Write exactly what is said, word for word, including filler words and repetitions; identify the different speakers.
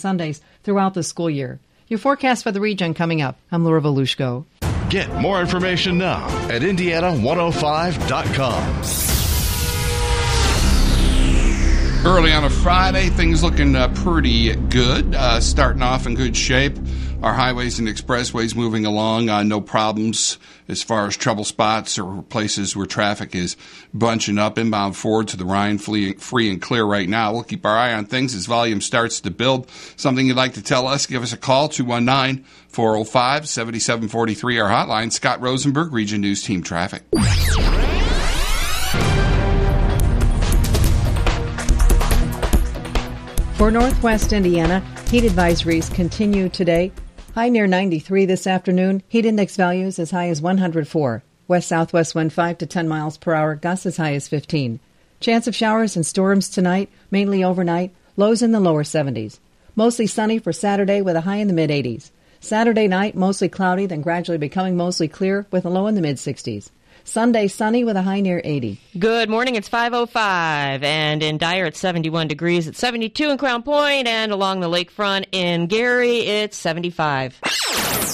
Speaker 1: Sundays throughout the school year. Your forecast for the region coming up. I'm Laura Volushko.
Speaker 2: Get more information now at Indiana one oh five dot com.
Speaker 3: Early on a Friday, things looking uh, pretty good. Uh, starting off in good shape. Our highways and expressways moving along. Uh, no problems as far as trouble spots or places where traffic is bunching up. Inbound forward to the Rhine free and clear right now. We'll keep our eye on things as volume starts to build. Something you'd like to tell us, give us a call, two one nine, four oh five, seven seven four three, our hotline. Scott Rosenberg, Region News Team Traffic.
Speaker 1: For Northwest Indiana, heat advisories continue today. High near ninety-three this afternoon. Heat index values as high as one hundred four. West-southwest wind five to ten miles per hour. Gusts as high as fifteen. Chance of showers and storms tonight, mainly overnight. Lows in the lower seventies. Mostly sunny for Saturday with a high in the mid-eighties. Saturday night, mostly cloudy, then gradually becoming mostly clear with a low in the mid-sixties. Sunday, sunny with a high near eighty.
Speaker 4: Good morning. It's five oh five, and in Dyer it's seventy-one degrees. It's seventy-two in Crown Point, and along the lakefront in Gary it's seventy-five.